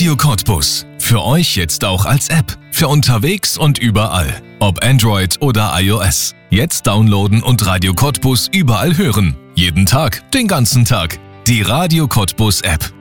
Radio Cottbus. Für euch jetzt auch als App. Für unterwegs und überall. Ob Android oder iOS. Jetzt downloaden und Radio Cottbus überall hören. Jeden Tag, den ganzen Tag. Die Radio Cottbus App.